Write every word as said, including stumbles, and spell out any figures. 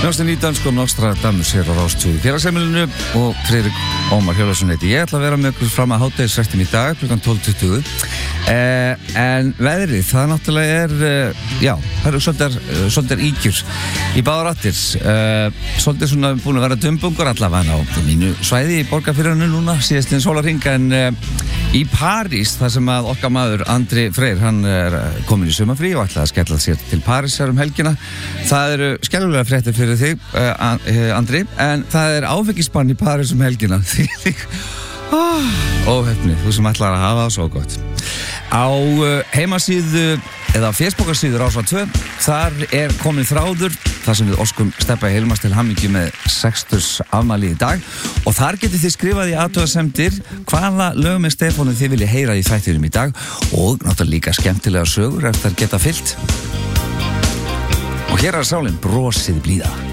Hljómsveitin í dönsku Nostradamus hér á Rástvö félagsheimilinu og Friðrik Ómar Hjörleifsson heiti ég. ætla að vera með ykkur fram að hádegisfréttum í dag klukkan tólf tuttugu. Eh, en veðrið, það náttúrulega er, eh, já, það eru svolítið, svolítið ígjur í báðar áttir. Eh, svolítið svona búin að vera dumbungur allavega á mínu svæði í Borgarfirðinu núna, síðastliðinn sólarhring, en eh, í París, þar sem að okkar maður Andri Freyr, hann er komin í sumarfrí og ætlaði að skella sér til Parísar um helgina. Það eru skelfilega fréttir fyrir þig, uh, Andri, en það er áfengisbann í París um helgina. oh, Óhefni, þú sem ætlar að hafa það svo gott. Á uh, heimasíðu eða Facebookarsíðu Rásar tvö, þar er komin þráður þar sem við óskum Stebba Hilmars til hamingju með sextugs afmæli í dag og þar getið þið skrifað í athugasemdir hvaða lög með Stefánu þið viljið heyra í þættinum í dag og náttúrulega líka skemmtilega sögur ef þær geta fyllt. Og hér er sálin Brosið blíða.